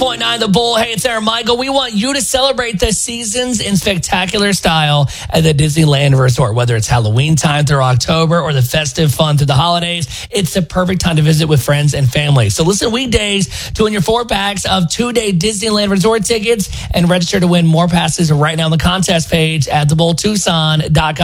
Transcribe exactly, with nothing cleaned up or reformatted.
point nine The Bull. Hey, it's Aaron Michael. We want you to celebrate the seasons in spectacular style at the Disneyland Resort. Whether it's Halloween time through October or the festive fun through the holidays, it's the perfect time to visit with friends and family. So listen weekdays to win your four packs of two-day Disneyland Resort tickets and register to win more passes right now on the contest page at the bull tucson dot com.